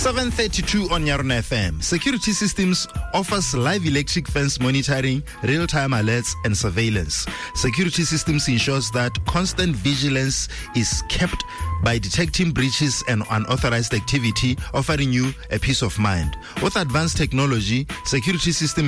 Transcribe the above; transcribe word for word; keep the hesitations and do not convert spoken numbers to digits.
seven thirty-two on Yarona F M. Security Systems offers live electric fence monitoring, real-time alerts, and surveillance. Security Systems ensures that constant vigilance is kept by detecting breaches and unauthorized activity, offering you a peace of mind. With advanced technology, Security Systems